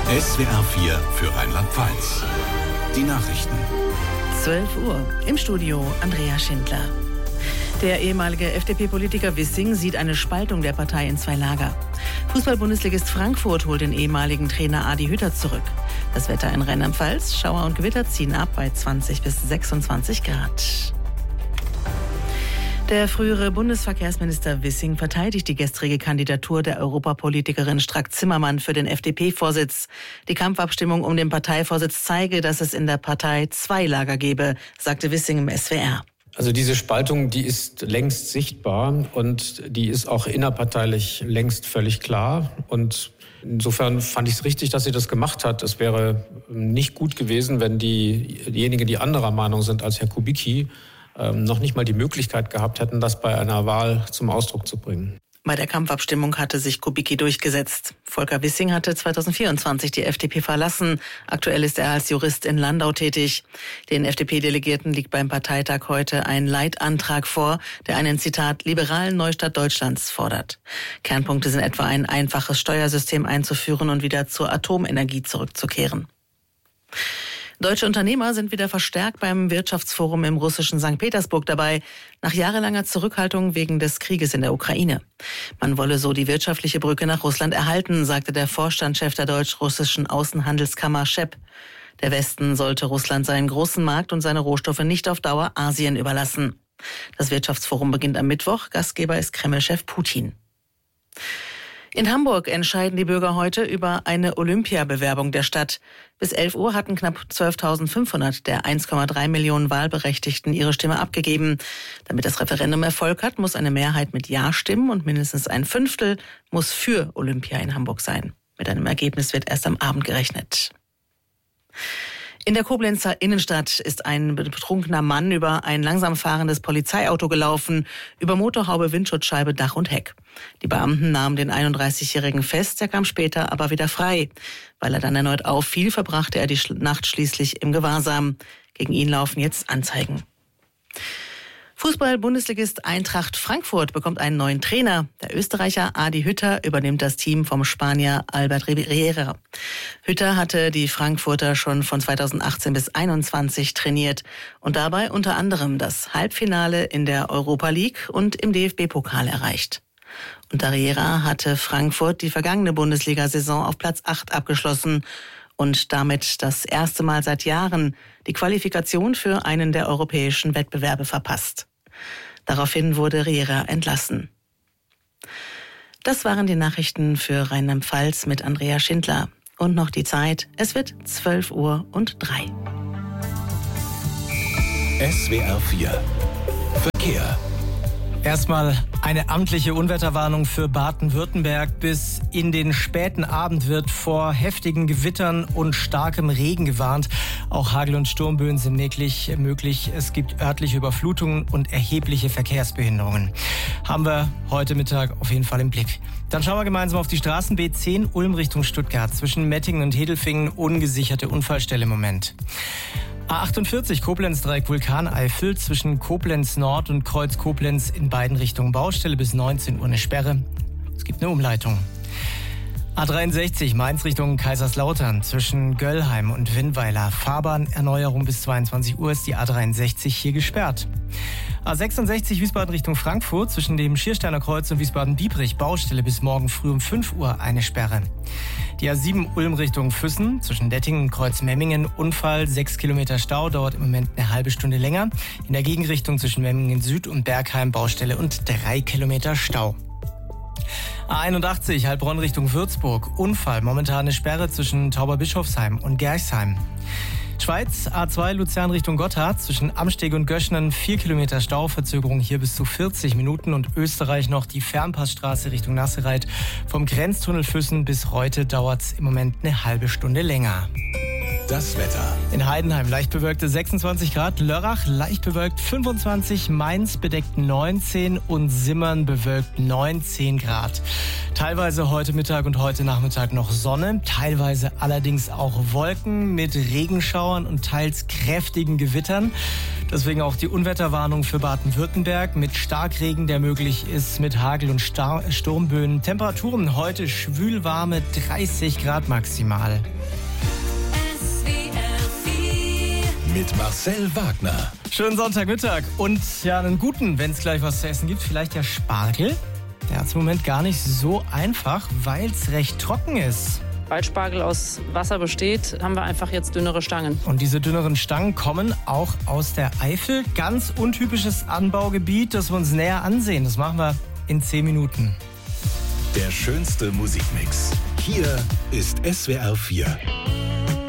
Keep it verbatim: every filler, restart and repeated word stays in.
S W R vier für Rheinland-Pfalz. Die Nachrichten. zwölf Uhr. Im Studio Andrea Schindler. Der ehemalige F D P-Politiker Wissing sieht eine Spaltung der Partei in zwei Lager. Fußball-Bundesligist Frankfurt holt den ehemaligen Trainer Adi Hütter zurück. Das Wetter in Rheinland-Pfalz, Schauer und Gewitter ziehen ab bei zwanzig bis sechsundzwanzig Grad. Der frühere Bundesverkehrsminister Wissing verteidigt die gestrige Kandidatur der Europapolitikerin Strack-Zimmermann für den F D P-Vorsitz. Die Kampfabstimmung um den Parteivorsitz zeige, dass es in der Partei zwei Lager gebe, sagte Wissing im S W R. Also diese Spaltung, die ist längst sichtbar und die ist auch innerparteilich längst völlig klar. Und insofern fand ich es richtig, dass sie das gemacht hat. Es wäre nicht gut gewesen, wenn die, diejenigen, die anderer Meinung sind als Herr Kubicki, noch nicht mal die Möglichkeit gehabt hätten, das bei einer Wahl zum Ausdruck zu bringen. Bei der Kampfabstimmung hatte sich Kubicki durchgesetzt. Volker Wissing hatte zweitausendvierundzwanzig die F D P verlassen. Aktuell ist er als Jurist in Landau tätig. Den F D P-Delegierten liegt beim Parteitag heute ein Leitantrag vor, der einen, Zitat, liberalen Neustart Deutschlands fordert. Kernpunkte sind etwa ein einfaches Steuersystem einzuführen und wieder zur Atomenergie zurückzukehren. Deutsche Unternehmer sind wieder verstärkt beim Wirtschaftsforum im russischen Sankt Petersburg dabei, nach jahrelanger Zurückhaltung wegen des Krieges in der Ukraine. Man wolle so die wirtschaftliche Brücke nach Russland erhalten, sagte der Vorstandschef der deutsch-russischen Außenhandelskammer Schepp. Der Westen sollte Russland seinen großen Markt und seine Rohstoffe nicht auf Dauer Asien überlassen. Das Wirtschaftsforum beginnt am Mittwoch, Gastgeber ist Kremlchef Putin. In Hamburg entscheiden die Bürger heute über eine Olympiabewerbung der Stadt. Bis elf Uhr hatten knapp zwölftausendfünfhundert der eins Komma drei Millionen Wahlberechtigten ihre Stimme abgegeben. Damit das Referendum Erfolg hat, muss eine Mehrheit mit Ja stimmen und mindestens ein Fünftel muss für Olympia in Hamburg sein. Mit einem Ergebnis wird erst am Abend gerechnet. In der Koblenzer Innenstadt ist ein betrunkener Mann über ein langsam fahrendes Polizeiauto gelaufen, über Motorhaube, Windschutzscheibe, Dach und Heck. Die Beamten nahmen den einunddreißigjährigen fest, der kam später aber wieder frei. Weil er dann erneut auffiel, verbrachte er die Nacht schließlich im Gewahrsam. Gegen ihn laufen jetzt Anzeigen. Fußball-Bundesligist Eintracht Frankfurt bekommt einen neuen Trainer. Der Österreicher Adi Hütter übernimmt das Team vom Spanier Albert Riera. Hütter hatte die Frankfurter schon von zweitausendachtzehn bis einundzwanzig trainiert und dabei unter anderem das Halbfinale in der Europa League und im D F B-Pokal erreicht. Unter Riera hatte Frankfurt die vergangene Bundesliga-Saison auf Platz acht abgeschlossen und damit das erste Mal seit Jahren die Qualifikation für einen der europäischen Wettbewerbe verpasst. Daraufhin wurde Riera entlassen. Das waren die Nachrichten für Rheinland-Pfalz mit Andrea Schindler. Und noch die Zeit, es wird zwölf Uhr und drei. S W R vier Verkehr. Erstmal eine amtliche Unwetterwarnung für Baden-Württemberg. Bis in den späten Abend wird vor heftigen Gewittern und starkem Regen gewarnt. Auch Hagel- und Sturmböen sind möglich. Es gibt örtliche Überflutungen und erhebliche Verkehrsbehinderungen. Haben wir heute Mittag auf jeden Fall im Blick. Dann schauen wir gemeinsam auf die Straßen B zehn Ulm Richtung Stuttgart. Zwischen Mettingen und Hedelfingen ungesicherte Unfallstelle im Moment. A achtundvierzig Koblenz-Dreieck Vulkaneifel zwischen Koblenz Nord und Kreuz Koblenz in beiden Richtungen Baustelle bis neunzehn Uhr eine Sperre. Es gibt eine Umleitung. A dreiundsechzig Mainz Richtung Kaiserslautern zwischen Göllheim und Winnweiler. Fahrbahnerneuerung bis zweiundzwanzig Uhr ist die A dreiundsechzig hier gesperrt. A sechsundsechzig Wiesbaden Richtung Frankfurt zwischen dem Schiersteiner Kreuz und Wiesbaden-Biebrich Baustelle bis morgen früh um fünf Uhr eine Sperre. Die A sieben Ulm Richtung Füssen zwischen Dettingen und Kreuz-Memmingen Unfall, sechs Kilometer Stau, dauert im Moment eine halbe Stunde länger. In der Gegenrichtung zwischen Memmingen Süd und Bergheim Baustelle und drei Kilometer Stau. A einundachtzig Heilbronn Richtung Würzburg Unfall, momentane Sperre zwischen Tauberbischofsheim und Gerchsheim. Schweiz, A zwei Luzern Richtung Gotthard, zwischen Amsteg und Göschnen vier Kilometer Stau, Verzögerung hier bis zu vierzig Minuten. Und Österreich noch die Fernpassstraße Richtung Nassereit. Vom Grenztunnel Füssen bis Reute dauert es im Moment eine halbe Stunde länger. das Wetter. In Heidenheim leicht bewölkte sechsundzwanzig Grad, Lörrach leicht bewölkt fünfundzwanzig, Mainz bedeckt neunzehn und Simmern bewölkt neunzehn Grad. Teilweise heute Mittag und heute Nachmittag noch Sonne, teilweise allerdings auch Wolken mit Regenschauern und teils kräftigen Gewittern. Deswegen auch die Unwetterwarnung für Baden-Württemberg mit Starkregen, der möglich ist, mit Hagel und Star- Sturmböen. Temperaturen heute schwülwarme dreißig Grad maximal. Mit Marcel Wagner. Schönen Sonntagmittag und ja, einen guten, wenn es gleich was zu essen gibt, vielleicht der Spargel. Der hat es im Moment gar nicht so einfach, weil es recht trocken ist. Weil Spargel aus Wasser besteht, haben wir einfach jetzt dünnere Stangen. Und diese dünneren Stangen kommen auch aus der Eifel. Ganz untypisches Anbaugebiet, das wir uns näher ansehen. Das machen wir in zehn Minuten. Der schönste Musikmix. Hier ist S W R vier.